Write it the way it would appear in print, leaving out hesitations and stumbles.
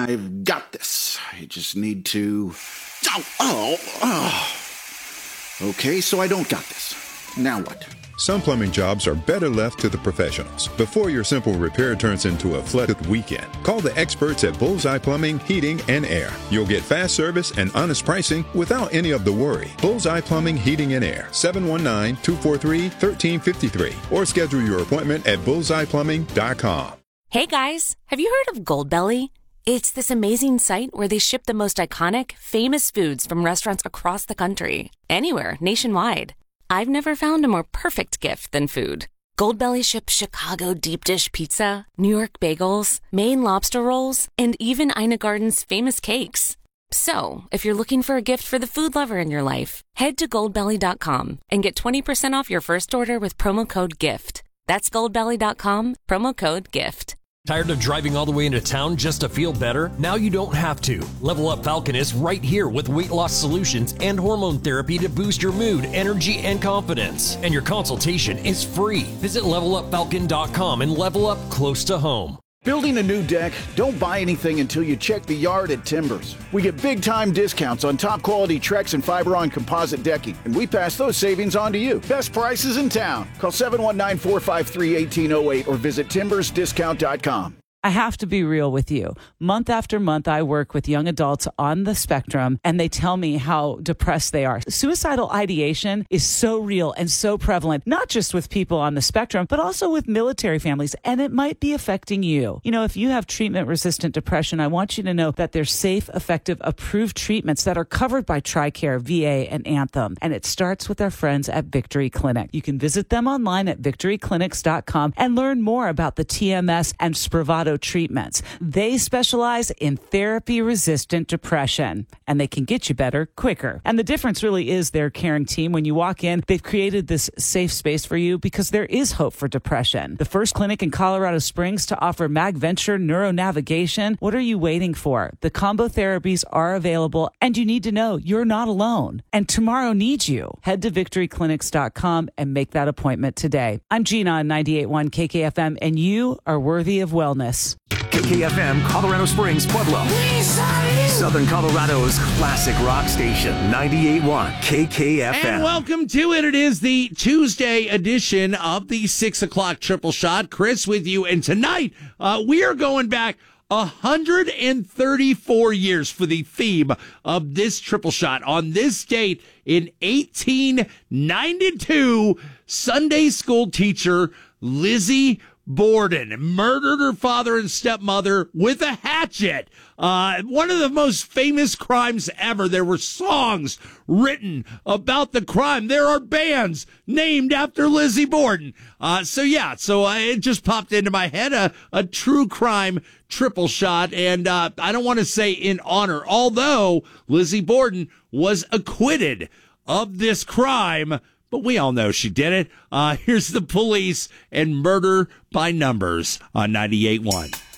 I've got this. I just need to... Okay, so I don't got this. Now what? Some plumbing jobs are better left to the professionals. Before your simple repair turns into a flooded weekend, call the experts at Bullseye Plumbing, Heating, and Air. You'll get fast service and honest pricing without any of the worry. Bullseye Plumbing, Heating, and Air, 719-243-1353. Or schedule your appointment at bullseyeplumbing.com. Hey guys, have you heard of Goldbelly? It's this amazing site where they ship the most iconic, famous foods from restaurants across the country. Anywhere, nationwide. I've never found a more perfect gift than food. Goldbelly ships Chicago deep dish pizza, New York bagels, Maine lobster rolls, and even Ina Garden's famous cakes. So, if you're looking for a gift for the food lover in your life, head to goldbelly.com and get 20% off your first order with promo code GIFT. That's goldbelly.com, promo code GIFT. Tired of driving all the way into town just to feel better? Now you don't have to. Level Up Falcon is right here with weight loss solutions and hormone therapy to boost your mood, energy, and confidence. And your consultation is free. Visit levelupfalcon.com and level up close to home. Building a new deck? Don't buy anything until you check the yard at Timbers. We get big-time discounts on top-quality Trex and Fiberon composite decking, and we pass those savings on to you. Best prices in town. Call 719-453-1808 or visit timbersdiscount.com. I have to be real with you. Month after month, I work with young adults on the spectrum, and they tell me how depressed they are. Suicidal ideation is so real and so prevalent, not just with people on the spectrum, but also with military families, and it might be affecting you. You know, if you have treatment-resistant depression, I want you to know that there's safe, effective, approved treatments that are covered by TRICARE, VA, and Anthem, and it starts with our friends at Victory Clinic. You can visit them online at victoryclinics.com and learn more about the TMS and Spravato treatments. They specialize in therapy-resistant depression, and they can get you better quicker. And the difference really is their caring team. When you walk in, they've created this safe space for you because there is hope for depression. The first clinic in Colorado Springs to offer MagVenture neuronavigation. What are you waiting for? The combo therapies are available, and you need to know you're not alone. And tomorrow needs you. Head to victoryclinics.com and make that appointment today. I'm Gina on 98.1 KKFM, and you are worthy of wellness. KKFM, Colorado Springs, Pueblo. Southern Colorado's classic rock station, 98.1 KKFM. And welcome to it. It is the Tuesday edition of the 6 o'clock triple shot. Chris with you. And tonight, we are going back 134 years for the theme of this triple shot. On this date in 1892, Sunday school teacher Lizzie Borden murdered her father and stepmother with a hatchet. One of the most famous crimes ever. There were songs written about the crime. There are bands named after Lizzie Borden. So it just popped into my head, a true crime triple shot. And I don't want to say in honor, although Lizzie Borden was acquitted of this crime, but we all know she did it. Here's the Police and Murder by Numbers on 98.1.